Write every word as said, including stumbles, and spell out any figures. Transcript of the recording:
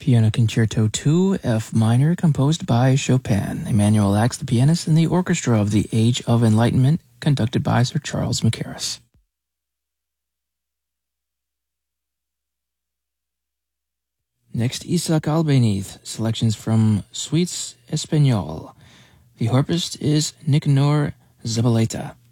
Piano Concerto two, F minor, composed by Chopin. Emmanuel Ax, the pianist, and the orchestra of the Age of Enlightenment, conducted by Sir Charles Mackerras. Next, Isaac Albéniz, selections from Suites Espagnoles. The harpist is Nicanor Zabaleta.